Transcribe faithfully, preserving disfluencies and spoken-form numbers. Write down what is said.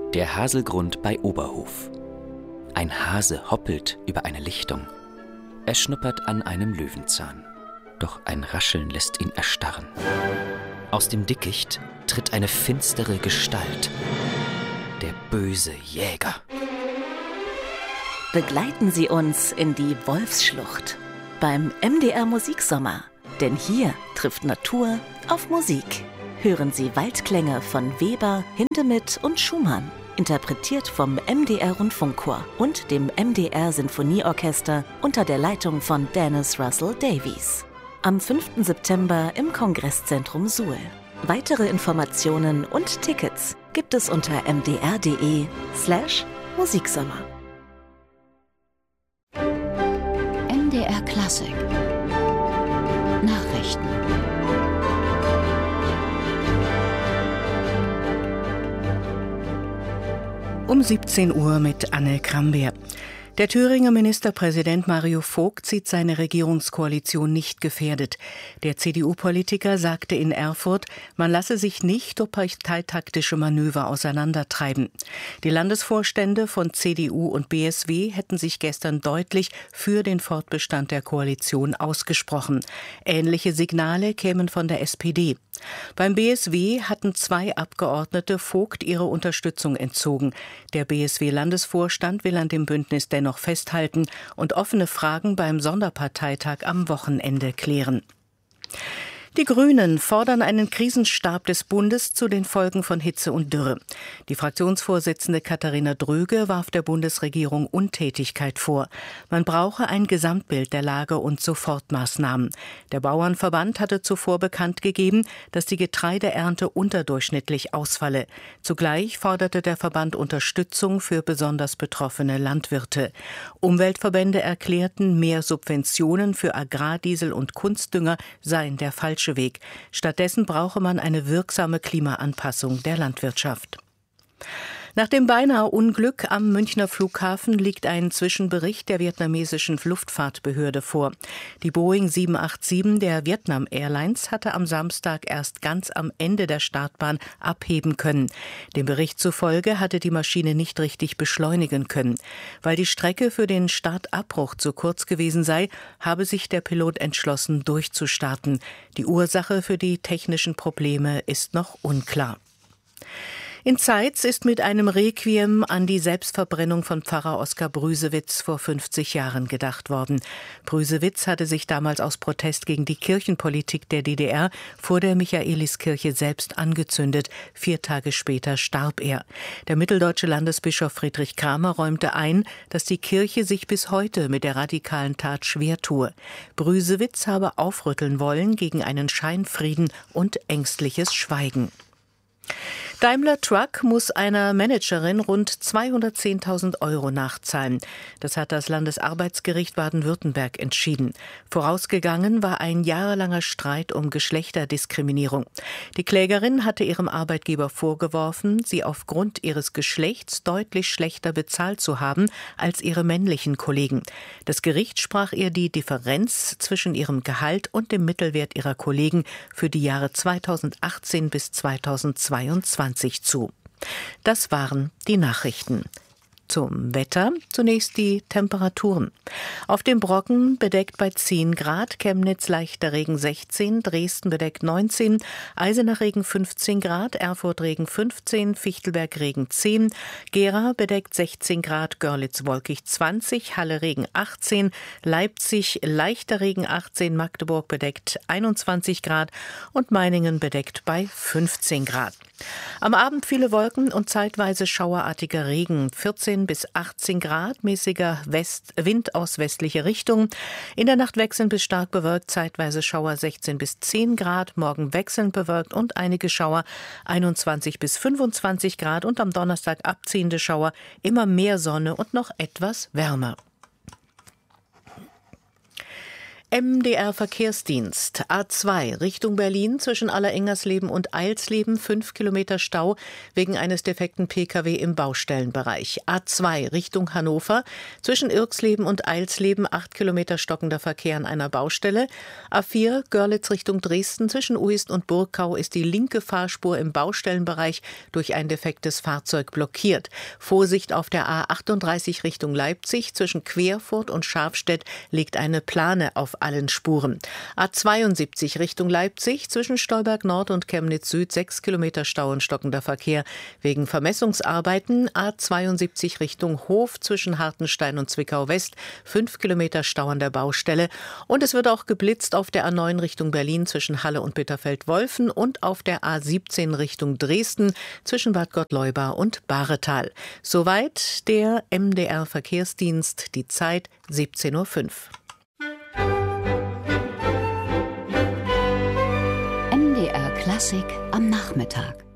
Der Haselgrund bei Oberhof. Ein Hase hoppelt über eine Lichtung. Er schnuppert an einem Löwenzahn. Doch ein Rascheln lässt ihn erstarren. Aus dem Dickicht tritt eine finstere Gestalt. Der böse Jäger. Begleiten Sie uns in die Wolfsschlucht beim M D R Musiksommer. Denn hier trifft Natur auf Musik. Hören Sie Waldklänge von Weber, Hindemith und Schumann. Interpretiert vom M D R Rundfunkchor und dem M D R Sinfonieorchester unter der Leitung von Dennis Russell Davies. Am fünften September im Kongresszentrum Suhl. Weitere Informationen und Tickets gibt es unter mdr.de slash Musiksommer. M D R Klassik Nachrichten. Um siebzehn Uhr mit Anne Krambeer. Der Thüringer Ministerpräsident Mario Vogt sieht seine Regierungskoalition nicht gefährdet. Der C D U-Politiker sagte in Erfurt, man lasse sich nicht durch parteitaktische Manöver auseinandertreiben. Die Landesvorstände von C D U und B S W hätten sich gestern deutlich für den Fortbestand der Koalition ausgesprochen. Ähnliche Signale kämen von der S P D. Beim B S W hatten zwei Abgeordnete Vogt ihre Unterstützung entzogen. Der B S W-Landesvorstand will an dem Bündnis dennoch festhalten und offene Fragen beim Sonderparteitag am Wochenende klären. Die Grünen fordern einen Krisenstab des Bundes zu den Folgen von Hitze und Dürre. Die Fraktionsvorsitzende Katharina Dröge warf der Bundesregierung Untätigkeit vor. Man brauche ein Gesamtbild der Lage und Sofortmaßnahmen. Der Bauernverband hatte zuvor bekannt gegeben, dass die Getreideernte unterdurchschnittlich ausfalle. Zugleich forderte der Verband Unterstützung für besonders betroffene Landwirte. Umweltverbände erklärten, mehr Subventionen für Agrardiesel und Kunstdünger seien der falsche Weg. Stattdessen brauche man eine wirksame Klimaanpassung der Landwirtschaft. Nach dem beinahe Unglück am Münchner Flughafen liegt ein Zwischenbericht der vietnamesischen Luftfahrtbehörde vor. Die Boeing sieben acht sieben der Vietnam Airlines hatte am Samstag erst ganz am Ende der Startbahn abheben können. Dem Bericht zufolge hatte die Maschine nicht richtig beschleunigen können. Weil die Strecke für den Startabbruch zu kurz gewesen sei, habe sich der Pilot entschlossen, durchzustarten. Die Ursache für die technischen Probleme ist noch unklar. In Zeitz ist mit einem Requiem an die Selbstverbrennung von Pfarrer Oskar Brüsewitz vor fünfzig Jahren gedacht worden. Brüsewitz hatte sich damals aus Protest gegen die Kirchenpolitik der D D R vor der Michaeliskirche selbst angezündet. Vier Tage später starb er. Der mitteldeutsche Landesbischof Friedrich Kramer räumte ein, dass die Kirche sich bis heute mit der radikalen Tat schwer tue. Brüsewitz habe aufrütteln wollen gegen einen Scheinfrieden und ängstliches Schweigen. Daimler Truck muss einer Managerin rund zweihundertzehntausend Euro nachzahlen. Das hat das Landesarbeitsgericht Baden-Württemberg entschieden. Vorausgegangen war ein jahrelanger Streit um Geschlechterdiskriminierung. Die Klägerin hatte ihrem Arbeitgeber vorgeworfen, sie aufgrund ihres Geschlechts deutlich schlechter bezahlt zu haben als ihre männlichen Kollegen. Das Gericht sprach ihr die Differenz zwischen ihrem Gehalt und dem Mittelwert ihrer Kollegen für die Jahre zweitausendachtzehn bis zweitausendzweiundzwanzig zu. Das waren die Nachrichten. Zum Wetter zunächst die Temperaturen. Auf dem Brocken bedeckt bei zehn Grad, Chemnitz leichter Regen sechzehn, Dresden bedeckt neunzehn, Eisenach Regen fünfzehn Grad, Erfurt Regen fünfzehn, Fichtelberg Regen zehn, Gera bedeckt sechzehn Grad, Görlitz wolkig zwanzig, Halle Regen achtzehn, Leipzig leichter Regen achtzehn, Magdeburg bedeckt einundzwanzig Grad und Meiningen bedeckt bei fünfzehn Grad. Am Abend viele Wolken und zeitweise schauerartiger Regen, vierzehn bis achtzehn Grad, mäßiger West, Wind aus westlicher Richtung. In der Nacht wechselnd bis stark bewölkt, zeitweise Schauer sechzehn bis zehn Grad, morgen wechselnd bewölkt und einige Schauer einundzwanzig bis fünfundzwanzig Grad und am Donnerstag abziehende Schauer, immer mehr Sonne und noch etwas wärmer. M D R Verkehrsdienst. A zwei Richtung Berlin zwischen Allerengersleben und Eilsleben fünf Kilometer Stau wegen eines defekten P K W im Baustellenbereich. A zwei Richtung Hannover zwischen Irxleben und Eilsleben acht Kilometer stockender Verkehr an einer Baustelle. A vier Görlitz Richtung Dresden zwischen Uist und Burgkau ist die linke Fahrspur im Baustellenbereich durch ein defektes Fahrzeug blockiert. Vorsicht auf der A achtunddreißig Richtung Leipzig zwischen Querfurt und Scharfstedt liegt eine Plane auf allen Spuren. A zweiundsiebzig Richtung Leipzig zwischen Stolberg Nord und Chemnitz Süd sechs Kilometer Stau und stockender Verkehr wegen Vermessungsarbeiten. A zweiundsiebzig Richtung Hof zwischen Hartenstein und Zwickau West fünf Kilometer Stau an der Baustelle. Und es wird auch geblitzt auf der A neun Richtung Berlin zwischen Halle und Bitterfeld-Wolfen und auf der A siebzehn Richtung Dresden zwischen Bad Gottleuba und Bahretal. Soweit der M D R Verkehrsdienst. Die Zeit siebzehn Uhr fünf. M D R Klassik am Nachmittag.